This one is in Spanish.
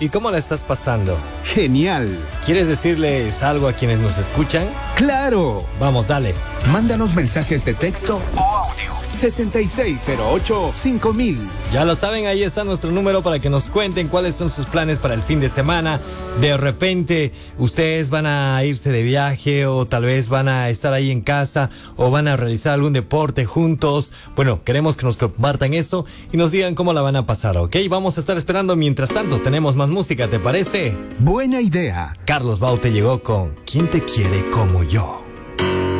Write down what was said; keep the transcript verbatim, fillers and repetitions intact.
¿Y cómo la estás pasando? Genial. ¿Quieres decirles algo a quienes nos escuchan? ¡Claro! Vamos, dale. Mándanos mensajes de texto o audio. setenta y seis cero ocho cinco mil. Ya lo saben, ahí está nuestro número para que nos cuenten cuáles son sus planes para el fin de semana. De repente, ustedes van a irse de viaje o tal vez van a estar ahí en casa o van a realizar algún deporte juntos. Bueno, queremos que nos compartan eso y nos digan cómo la van a pasar, ¿ok? Vamos a estar esperando. Mientras tanto, tenemos más música, ¿te parece? Buena idea. Carlos Baute llegó con ¿Quién te quiere como yo?